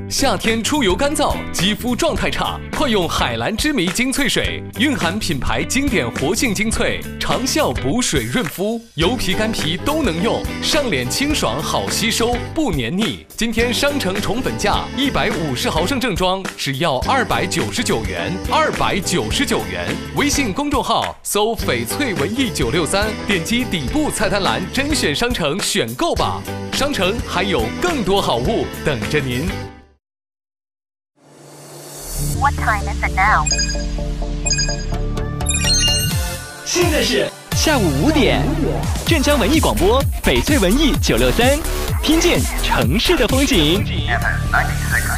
夏天出油干燥，肌肤状态差，快用海蓝之谜精粹水，蕴含品牌经典活性精粹，长效补水润肤，油皮干皮都能用，上脸清爽好吸收，不黏腻。今天商城宠粉价150毫升正装只要299元，299元。微信公众号搜翡翠文艺963，点击底部菜单栏甄选商城选购吧。商城还有更多好物等着您。 What time is it now? 现在是下午5点，镇江文艺广播，翡翠文艺963，听见城市的风景。